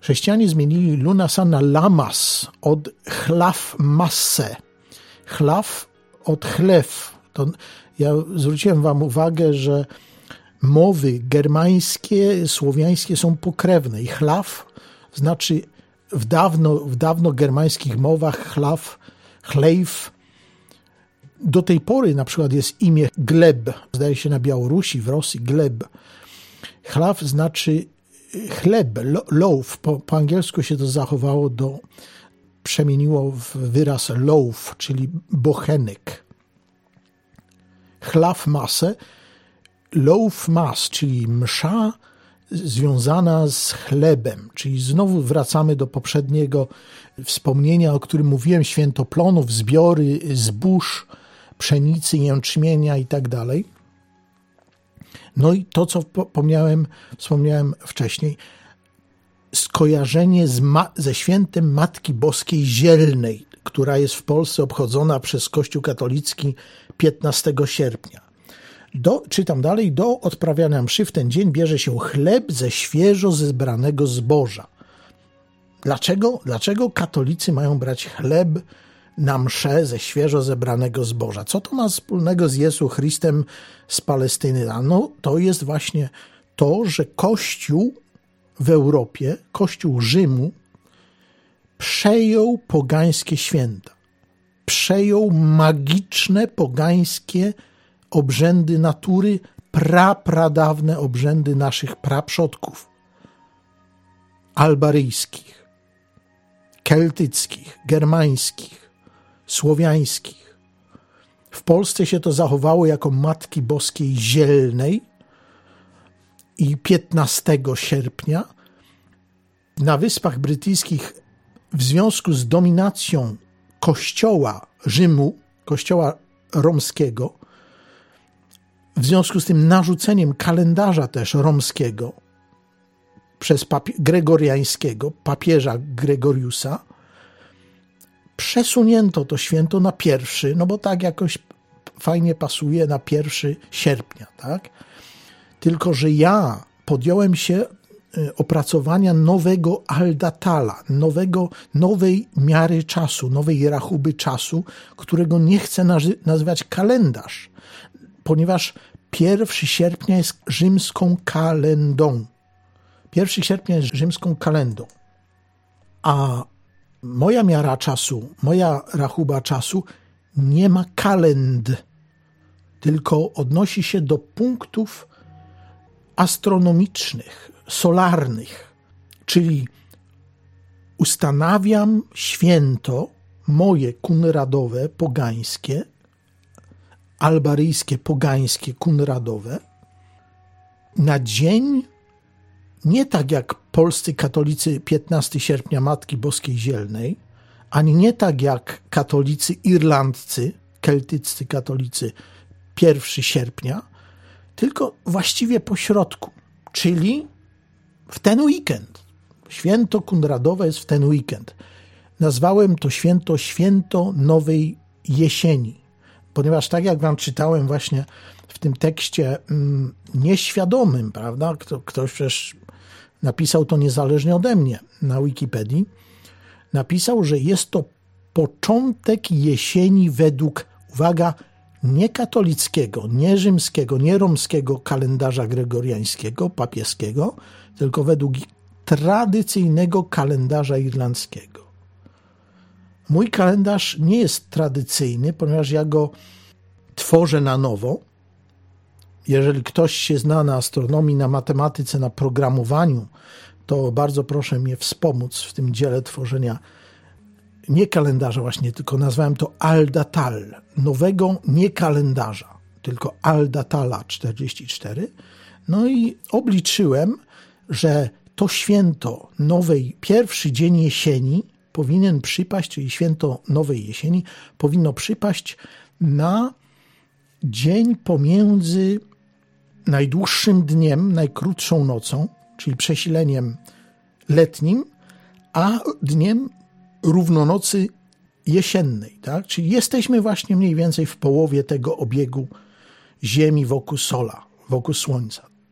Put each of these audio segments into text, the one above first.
Chrześcijanie zmienili lunasa na lamas od chlaw masse. Chlaw od chlew. To ja zwróciłem wam uwagę, że mowy germańskie, słowiańskie są pokrewne i chlaw znaczy w dawno germańskich mowach chlaw, chlejw. Do tej pory na przykład jest imię Gleb, zdaje się na Białorusi, w Rosji Gleb. Chlaw znaczy chleb, loaf. Po angielsku się to zachowało, przemieniło w wyraz loaf, czyli bochenek. Chlaw masę, loaf mass, czyli msza związana z chlebem, czyli znowu wracamy do poprzedniego wspomnienia, o którym mówiłem, świętoplonów, zbiory zbóż, pszenicy, jęczmienia i tak dalej. No i to, co wspomniałem wcześniej, skojarzenie ze świętem Matki Boskiej Zielnej, która jest w Polsce obchodzona przez Kościół katolicki 15 sierpnia. Czytam dalej, do odprawiania mszy w ten dzień bierze się chleb ze świeżo zebranego zboża. Dlaczego katolicy mają brać chleb na mszę ze świeżo zebranego zboża? Co to ma wspólnego z Jezu Chrystem z Palestyny? No to jest właśnie to, że Kościół w Europie, Kościół Rzymu przejął pogańskie święta. Przejął magiczne pogańskie obrzędy natury, pradawne obrzędy naszych praprzodków. Albaryjskich, keltyckich, germańskich, słowiańskich. W Polsce się to zachowało jako Matki Boskiej Zielnej i 15 sierpnia na Wyspach Brytyjskich w związku z dominacją Kościoła Rzymu, Kościoła romskiego, w związku z tym narzuceniem kalendarza też romskiego przez gregoriańskiego, papieża Gregoriusa, przesunięto to święto na 1, no bo tak jakoś fajnie pasuje na 1 sierpnia, tak? Tylko że ja podjąłem się opracowania nowego aldatala, nowej miary czasu, nowej rachuby czasu, którego nie chcę nazywać kalendarz, ponieważ 1 sierpnia jest rzymską kalendą. 1 sierpnia jest rzymską kalendą. A moja miara czasu, moja rachuba czasu nie ma kalend, tylko odnosi się do punktów astronomicznych, solarnych, czyli ustanawiam święto moje kunradowe, pogańskie, albaryjskie, pogańskie, kunradowe, na dzień nie tak jak polscy katolicy 15 sierpnia Matki Boskiej Zielnej, ani nie tak jak katolicy irlandzcy, keltyccy katolicy 1 sierpnia, tylko właściwie po środku, czyli w ten weekend. Święto kunradowe jest w ten weekend. Nazwałem to święto Nowej Jesieni, ponieważ tak jak wam czytałem właśnie w tym tekście nieświadomym, prawda, ktoś przecież napisał to niezależnie ode mnie na Wikipedii, napisał, że jest to początek jesieni według, uwaga, nie katolickiego, nie rzymskiego, nie romskiego kalendarza gregoriańskiego, papieskiego, tylko według tradycyjnego kalendarza irlandzkiego. Mój kalendarz nie jest tradycyjny, ponieważ ja go tworzę na nowo. Jeżeli ktoś się zna na astronomii, na matematyce, na programowaniu, to bardzo proszę mnie wspomóc w tym dziele tworzenia nie kalendarza właśnie, tylko nazwałem to aldatal, nowego nie kalendarza, tylko aldatala 44. No i obliczyłem, że to święto nowej, 1 dzień jesieni powinien przypaść, czyli święto nowej jesieni powinno przypaść na dzień pomiędzy najdłuższym dniem, najkrótszą nocą, czyli przesileniem letnim, a dniem równonocy jesiennej. Tak? Czyli jesteśmy właśnie mniej więcej w połowie tego obiegu Ziemi wokół Sola, wokół Słońca.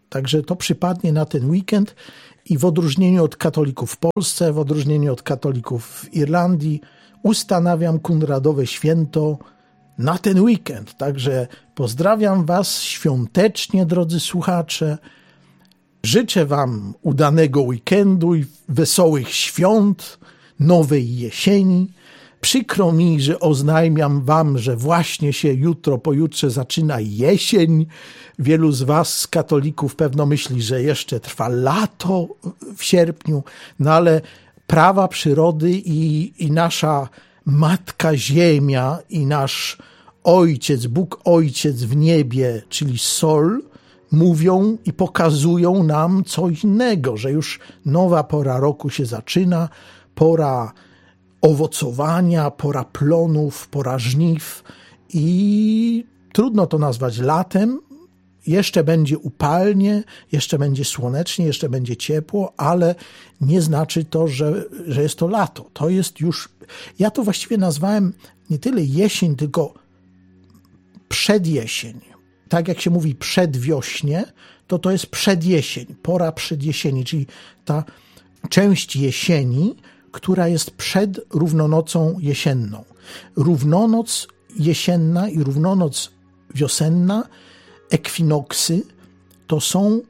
Także to przypadnie na ten weekend i w odróżnieniu od katolików w Polsce, w odróżnieniu od katolików w Irlandii, ustanawiam Konradowe święto na ten weekend. Także pozdrawiam Was świątecznie, drodzy słuchacze. Życzę Wam udanego weekendu i wesołych świąt, nowej jesieni. Przykro mi, że oznajmiam Wam, że właśnie się jutro, pojutrze zaczyna jesień. Wielu z Was, katolików, pewno myśli, że jeszcze trwa lato w sierpniu, no ale prawa przyrody i nasza Matka Ziemia i nasz Ojciec, Bóg Ojciec w niebie, czyli Sol, mówią i pokazują nam coś innego, że już nowa pora roku się zaczyna, pora owocowania, pora plonów, pora żniw i trudno to nazwać latem. Jeszcze będzie upalnie, jeszcze będzie słonecznie, jeszcze będzie ciepło, ale nie znaczy to, że jest to lato. To jest już, ja to właściwie nazwałem nie tyle jesień, tylko przedjesień. Tak jak się mówi przedwiośnie, to jest przedjesień, pora przedjesieni, czyli ta część jesieni, która jest przed równonocą jesienną. Równonoc jesienna i równonoc wiosenna, ekwinoksy, to są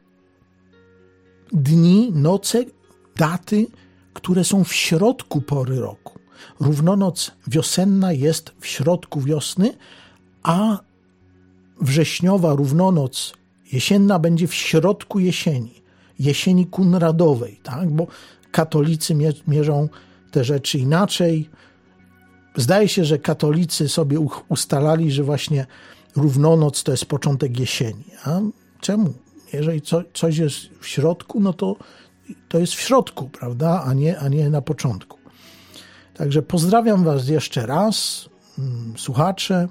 dni, noce, daty, które są w środku pory roku. Równonoc wiosenna jest w środku wiosny, a wrześniowa równonoc jesienna będzie w środku jesieni Konradowej, tak? Bo katolicy mierzą te rzeczy inaczej. Zdaje się, że katolicy sobie ustalali, że właśnie równonoc to jest początek jesieni. A czemu? Jeżeli coś jest w środku, no to jest w środku, prawda? A nie na początku. Także pozdrawiam Was jeszcze raz, słuchacze.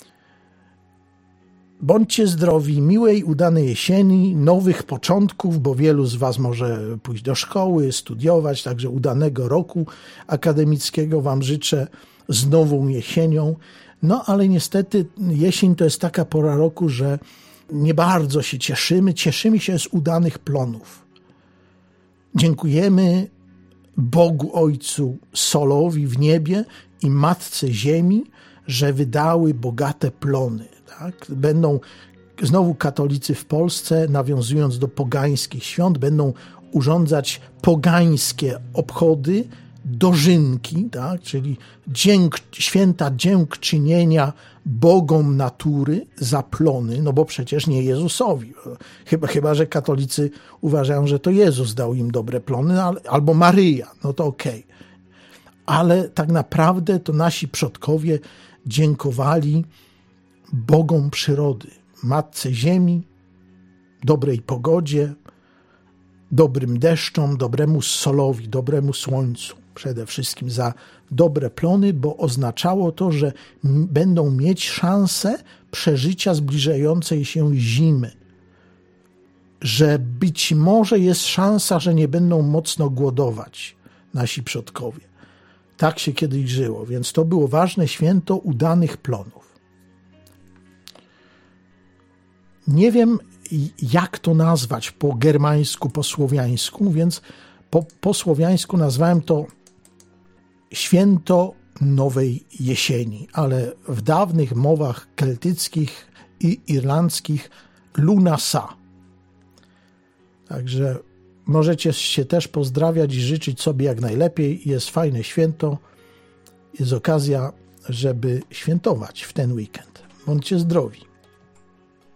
Bądźcie zdrowi, miłej, udanej jesieni, nowych początków, bo wielu z Was może pójść do szkoły, studiować, także udanego roku akademickiego Wam życzę z nową jesienią. No ale niestety jesień to jest taka pora roku, że nie bardzo się cieszymy. Cieszymy się z udanych plonów. Dziękujemy Bogu Ojcu Solowi w niebie i Matce Ziemi, że wydały bogate plony. Tak? Będą znowu katolicy w Polsce, nawiązując do pogańskich świąt, będą urządzać pogańskie obchody, dożynki, tak? Czyli święta dziękczynienia bogom natury za plony, no bo przecież nie Jezusowi. Chyba że katolicy uważają, że to Jezus dał im dobre plony, albo Maryja, no to okej. Ale tak naprawdę to nasi przodkowie dziękowali bogom przyrody, Matce Ziemi, dobrej pogodzie, dobrym deszczom, dobremu solowi, dobremu słońcu. Przede wszystkim za dobre plony, bo oznaczało to, że będą mieć szansę przeżycia zbliżającej się zimy. Że być może jest szansa, że nie będą mocno głodować nasi przodkowie. Tak się kiedyś żyło, więc to było ważne święto udanych plonów. Nie wiem, jak to nazwać po germańsku, po słowiańsku, więc po słowiańsku nazwałem to święto nowej jesieni, ale w dawnych mowach keltyckich i irlandzkich Lunasa. Także możecie się też pozdrawiać i życzyć sobie jak najlepiej. Jest fajne święto, jest okazja, żeby świętować w ten weekend. Bądźcie zdrowi.